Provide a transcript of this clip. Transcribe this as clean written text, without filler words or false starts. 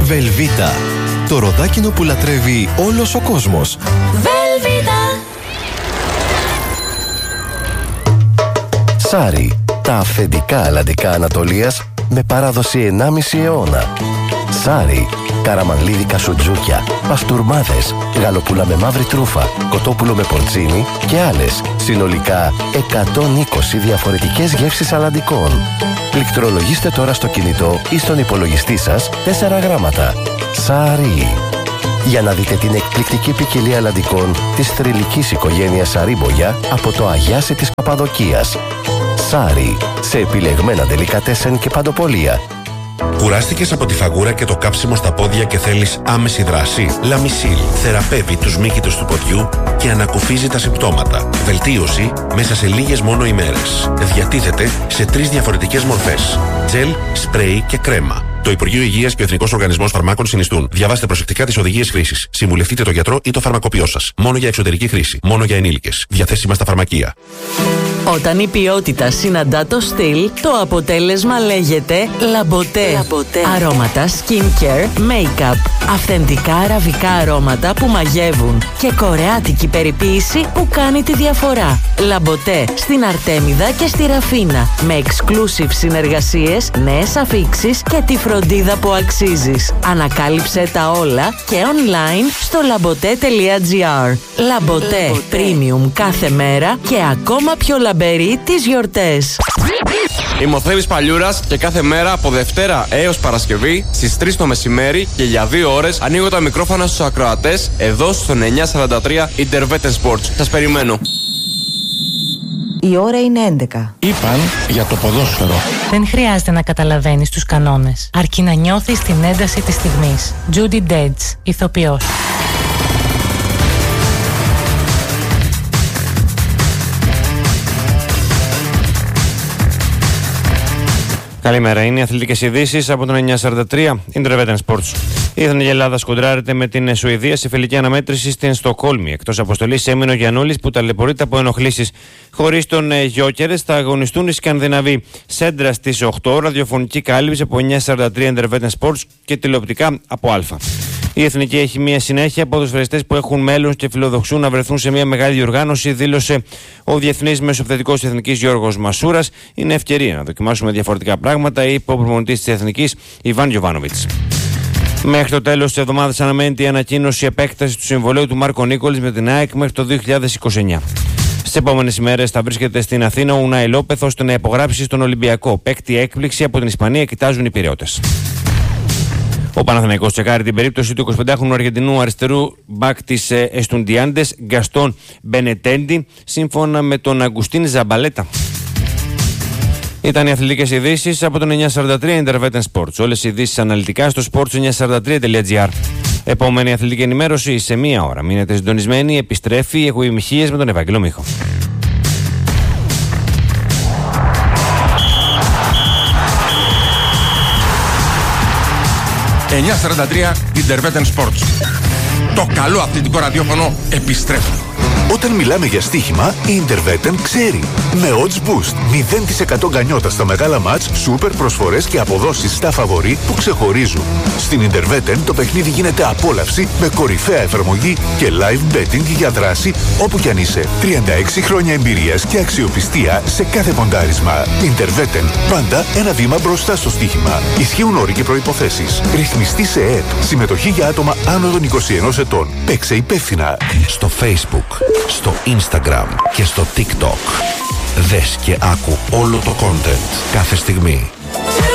Βελβίτα. Το ροδάκινο που λατρεύει όλος ο κόσμος. Βελβίτα. Σάρι. Τα αυθεντικά αλλαντικά Ανατολίας με παράδοση 1,5 αιώνα. Σάρι. Καραμανλίδικα σουτζούκια, παστούρμάδες, γαλοπούλα με μαύρη τρούφα, κοτόπουλο με πορτσίνι και άλλες. Συνολικά 120 διαφορετικές γεύσεις αλλαντικών. Πληκτρολογήστε τώρα στο κινητό ή στον υπολογιστή σας 4 γράμματα. Σάρι. Για να δείτε την εκπληκτική ποικιλία αλλαντικών της θρυλικής οικογένειας Σαρίμπογια από το Αγιάσι της Καπαδοκίας. Σάρι. Σε επιλεγμένα ντελικατέσεν και παντοπολία. Κουράστηκες από τη φαγούρα και το κάψιμο στα πόδια και θέλεις άμεση δράση? Λαμισίλ θεραπεύει τους μύκητους του ποδιού και ανακουφίζει τα συμπτώματα. Βελτίωση μέσα σε λίγες μόνο ημέρες. Διατίθεται σε 3 διαφορετικές μορφές: τζελ, σπρέι και κρέμα. Το Υπουργείο Υγείας και ο Εθνικός Οργανισμός Φαρμάκων συνιστούν. Διαβάστε προσεκτικά τις οδηγίες χρήσης. Συμβουλευτείτε τον γιατρό ή το φαρμακοποιό σας. Μόνο για εξωτερική χρήση. Μόνο για ενήλικες. Διαθέσιμα στα φαρμακεία. Όταν η ποιότητα συναντά το στυλ, το αποτέλεσμα λέγεται Λαμποτέ. Αρώματα, skincare, make-up. Αυθεντικά αραβικά αρώματα που μαγεύουν. Και κορεάτικη περιποίηση που κάνει τη διαφορά. Λαμποτέ στην Αρτέμιδα και στη Ραφίνα. Με exclusive συνεργασίες, νέες αφίξεις και τη φροντίδα που αξίζεις. Ανακάλυψε τα όλα και online στο labote.gr. Λαμποτέ. Premium κάθε μέρα και ακόμα πιο λαμπερή τις γιορτές. Είμαι ο Θέμης Παλιούρας και κάθε μέρα από Δευτέρα έως Παρασκευή στις 3 το μεσημέρι και για 2 ώρες ανοίγω τα μικρόφωνα στους ακροατές εδώ στο 943 Interveten Sports. Σας περιμένω. Η ώρα είναι 11. Είπαν για το ποδόσφαιρο. Δεν χρειάζεται να καταλαβαίνεις τους κανόνες, αρκεί να νιώθεις την ένταση της στιγμής. Judy Dench, ηθοποιός. Καλημέρα, είναι οι αθλητικές ειδήσεις από τον 943 Interveten Sports. Η Εθνική Ελλάδα σκοντράρεται με την Σουηδία σε φιλική αναμέτρηση στην Στοκόλμη. Εκτός αποστολής έμεινε ο Γιαννούλης που ταλαιπωρείται από ενοχλήσεις. Χωρίς τον Γιόκερες θα αγωνιστούν οι Σκανδιναβοί. Σέντρα στις 8, ραδιοφωνική κάλυψη από 943 Interveten Sports και τηλεοπτικά από Α. Η Εθνική έχει μια συνέχεια. Ποδοσφαιριστές που έχουν μέλλον και φιλοδοξούν να βρεθούν σε μια μεγάλη διοργάνωση, δήλωσε ο Διεθνής Μεσοπαιδευτικός της Εθνικής Γιώργος Μασούρας. Είναι ευκαιρία να δοκιμάσουμε διαφορετικά πράγματα, είπε ο προπονητής της Εθνικής Ιβάν Γιοβάνοβιτς. Μέχρι το τέλος της εβδομάδας αναμένεται η ανακοίνωση επέκταση του συμβολαίου του Μάρκο Νίκολης με την ΑΕΚ μέχρι το 2029. Στις επόμενες ημέρες θα βρίσκεται στην Αθήνα ο Ουνάι Λόπεθ ώστε να υπογράψει στον Ολυμπιακό. Παίκτη έκπληξη από την Ισπανία κοιτάζουν οι Πειραιώτες. Ο Παναθηναϊκός τσεκάρει την περίπτωση του 25χρονου Αργεντινού αριστερού μπακ της Εστουντιάντες Γκαστόν Μπενετέντι σύμφωνα με τον Αγκουστίν Ζαμπαλέτα. Ήταν οι αθλητικές ειδήσεις από τον 943 Interveten Sports. Όλες οι ειδήσεις αναλυτικά στο sports943.gr. Επόμενη αθλητική ενημέρωση σε 1 ώρα. Μείνετε συντονισμένοι, επιστρέφει η Εκουημυχίες με τον Ευάγγελο Μίχο. 943 Interveten Sports. Το καλό αθλητικό ραδιόφωνο επιστρέφει. Όταν μιλάμε για στοίχημα, η Interveten ξέρει. Με odds boost, 0% γκανιότα στα μεγάλα μάτς, σούπερ προσφορές και αποδόσεις στα φαβορί που ξεχωρίζουν. Στην Interveten το παιχνίδι γίνεται απόλαυση με κορυφαία εφαρμογή και live betting για δράση όπου κι αν είσαι. 36 χρόνια εμπειρίας και αξιοπιστία σε κάθε ποντάρισμα. Interveten, πάντα ένα βήμα μπροστά στο στοίχημα. Ισχύουν όροι και προϋποθέσεις. Ρυθμιστή σε ΕΕΠ. Συμμετοχή για άτομα άνω των 21 ετών. Παίξε υπεύθυνα. Στο Facebook, στο Instagram και στο TikTok. Δες και άκου όλο το content κάθε στιγμή.